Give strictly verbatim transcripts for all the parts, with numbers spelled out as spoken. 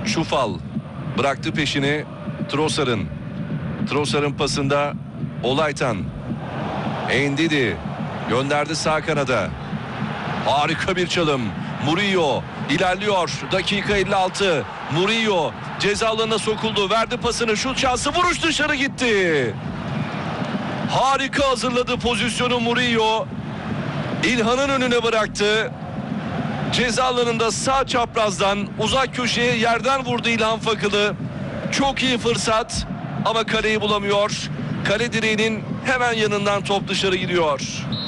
Şufal bıraktı peşini Trossard'ın. Trossard'ın pasında Olaytan. Endidi gönderdi sağ kanada. Harika bir çalım. Murillo ilerliyor. Dakika elli altı. Murillo ceza alanına sokuldu. Verdi pasını. Şut şansı. Vuruş dışarı gitti. Harika hazırladı pozisyonu Murillo. İlhan'ın önüne bıraktı. Ceza alanında sağ çaprazdan uzak köşeye yerden vurdu İlhan Fakılı. Çok iyi fırsat ama kaleyi bulamıyor. Kale direğinin hemen yanından top dışarı gidiyor.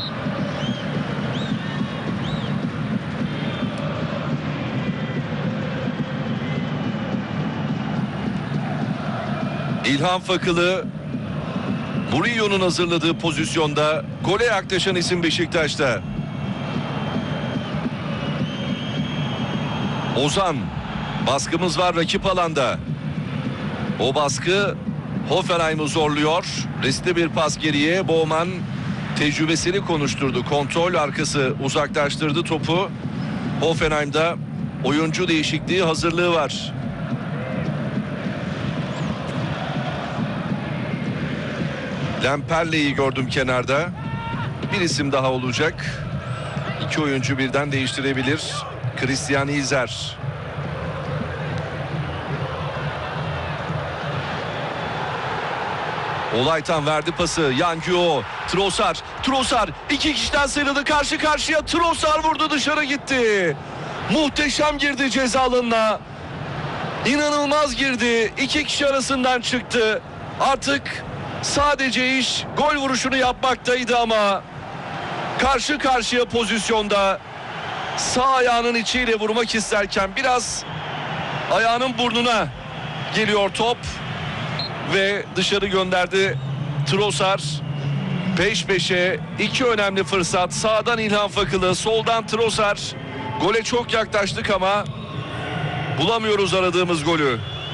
İlhan Fakılı Murillo'nun hazırladığı pozisyonda gole yaklaşan isim Beşiktaş'ta. Ozan, baskımız var rakip alanda. O baskı Hoffenheim'ı zorluyor. Riskli bir pas geriye. Bowman tecrübesini konuşturdu. Kontrol arkası uzaklaştırdı topu. Hoffenheim'da oyuncu değişikliği hazırlığı var. Lemperle'yi gördüm kenarda. Bir isim daha olacak. İki oyuncu birden değiştirebilir. Christian İzer. Olaytan verdi pası. Yangio. Trossard. Trossard. İki kişiden sıyrıldı. Karşı karşıya. Trossard vurdu. Dışarı gitti. Muhteşem girdi ceza alanına. İnanılmaz girdi. İki kişi arasından çıktı. Artık sadece iş gol vuruşunu yapmaktaydı ama karşı karşıya pozisyonda sağ ayağının içiyle vurmak isterken biraz ayağının burnuna geliyor top ve dışarı gönderdi Trossard. Peş peşe iki önemli fırsat. Sağdan İlhan Fakılı, soldan Trossard. Gole çok yaklaştık ama bulamıyoruz aradığımız golü.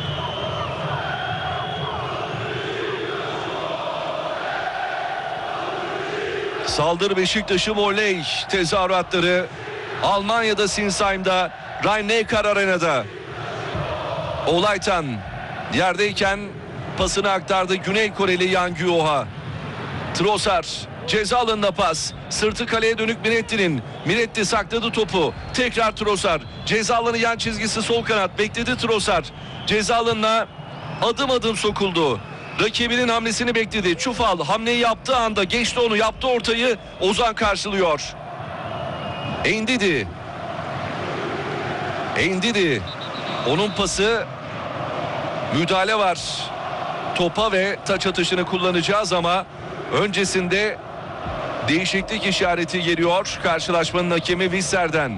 Saldır Beşiktaş'ı voley tezahüratları Almanya'da Sinsheim'da, Rhein-Neckar Arena'da. Olaytan yerdeyken pasını aktardı Güney Koreli Yangio'ya. Trossard ceza alanına pas. Sırtı kaleye dönük Miretti'nin. Miretti sakladı topu. Tekrar Trossard. Ceza alanı yan çizgisi sol kanat. Bekledi Trossard. Ceza alanına adım adım sokuldu. Rakibinin hamlesini bekledi. Şufal hamleyi yaptığı anda geçti onu. Yaptı ortayı. Ozan karşılıyor. Endidi. Endidi. Onun pası. Müdahale var. Topa ve taç atışını kullanacağız ama öncesinde değişiklik işareti geliyor. Karşılaşmanın hakemi Visser'den.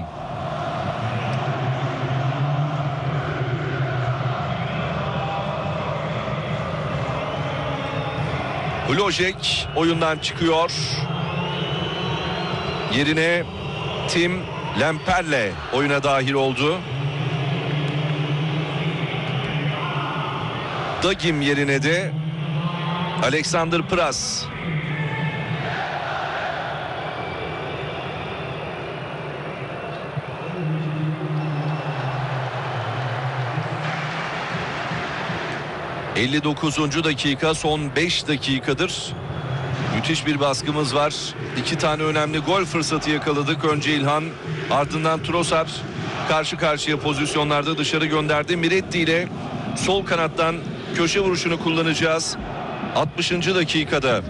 Hlojek oyundan çıkıyor. Yerine Tim Lemperle oyuna dahil oldu. Dagim yerine de Alexander Pras. elli dokuzuncu dakika, son beş dakikadır. Müthiş bir baskımız var. İki tane önemli gol fırsatı yakaladık. Önce İlhan, ardından Trossard karşı karşıya pozisyonlarda dışarı gönderdi. Miretti ile sol kanattan köşe vuruşunu kullanacağız. altmışıncı dakikada.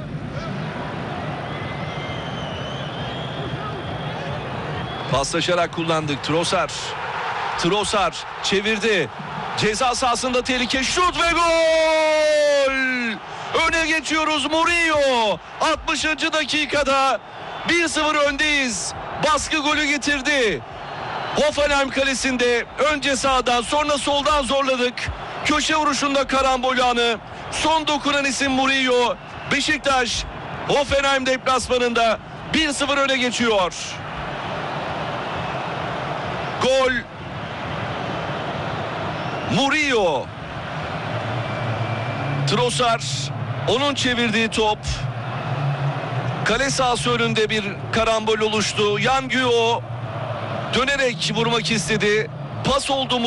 Paslaşarak kullandık. Trossard. Trossard çevirdi. Ceza sahasında tehlike, şut ve gol! Öne geçiyoruz Murillo. altmışıncı dakikada bir sıfır öndeyiz. Baskı golü getirdi. Hoffenheim kalesinde önce sağdan sonra soldan zorladık. Köşe vuruşunda karambol anı. Son dokunan isim Murillo. Beşiktaş Hoffenheim deplasmanında bir sıfır öne geçiyor. Gol Murillo. Trossard, onun çevirdiği top. Kale sahası önünde bir karambol oluştu. Yangio dönerek vurmak istedi. Pas oldu mu?